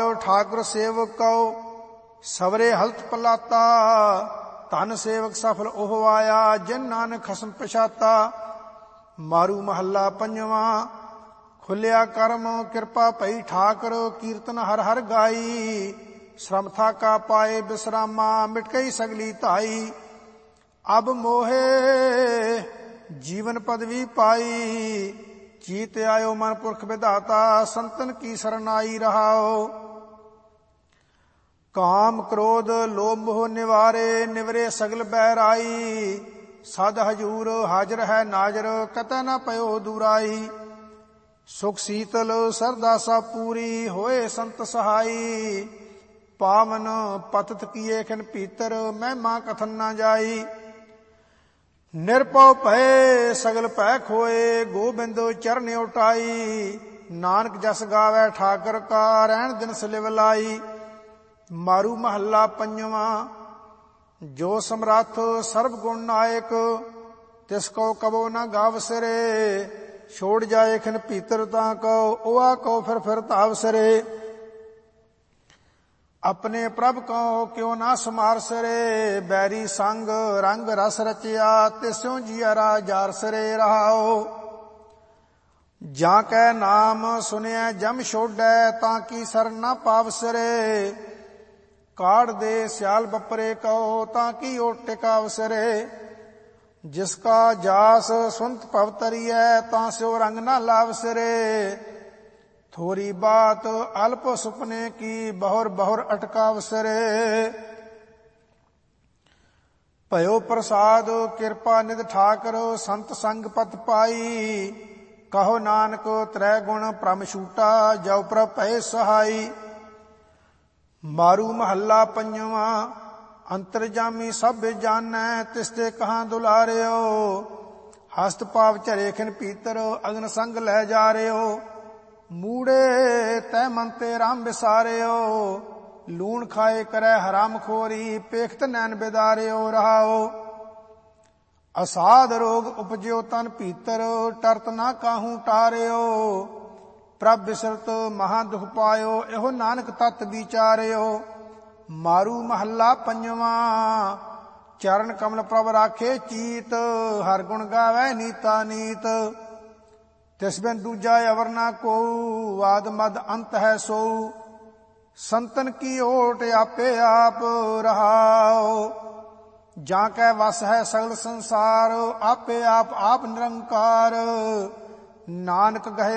ठाकुर सेवक कौ सवरे हलत पलाता। धन सेवक सफल ओह आया जिन नानक खसम पछाता। मारू महला पंजवा। खुलिया करम कृपा पई ठाकर कीर्तन हर हर गाई। श्रम था का पाए विश्रामा मिट गई सगली ताई। अब मोहे जीवन पदवी पाई। चीत आयो मन पुरख विधाता संतन की शरणाई रहाओ। काम क्रोध लोभ मोह निवारे निवरे सगल बहराई। सद हजूर हाजर है नाजर कतै न पयो दूराई। सुख शीतल सरदा सा पूरी होए संत सहाई। पावन पतत किए खिन पीतर महिमा कथन न जाई। निरपौ भय सगल भय खोए गोबिंद चरण उटाई। नानक जस गावै ठाकर का रहन दिन सलिव लाई। मारू महला पंजवा। जो समरथ सर्व गुण नायक तिसको कबो न गाव सिरे। छोड़ जाए खिन पीतर तां कहो ओआ कहो फिर ताव सिरे। अपने प्रभ कहो क्यों ना समार सिरे। बैरी संग रंग रस रचिया तिस्यों जियरा जार सिरे रहाओ। जां कै नाम सुनिया जम छोड़ै ताकि सर न पाव सिरे। काढ़ दे सियाल बपरे कहो ताकि ओट टिकाव सिरे। जिसका जास सुनत पवतरिय तां रंग न लाव सिरे। थोरी बात अल्प सुपने की बहुर बहुर अटकाव सिरे। भयो प्रसाद कृपा निध ठाकर संत संग पत पाई। कहो नानक त्रै गुण प्रम छूटा जव प्रभ भय सहाई। मारू महला पंजवा। अंतरजामी सब जानै तिसते कहाँ दुलारियो। हस्त पाव झरे खिन पीतर अग्न संग लै जा रियो। मूड़े तै मन ते राम विसारियो। लूण खाए करे हराम खोरी पेखत नैन बिदारियो रहाओ। असाध रोग उपजो तन पीतर टरत ना काहू टारियो। प्रभ बिसरत महा दुख पायो एहो नानक तत विचारियो। मारू महला पंजवा। चरण कमल प्रभ राखे चीत हर गुण गावै नीता नीत। तिस बिन दूजा अवर ना को वाद मद अंत है सो। संतन की ओट आपे आप रहाओ। जाकै वस है सगल संसार आपे आप निरंकार। नानक गहे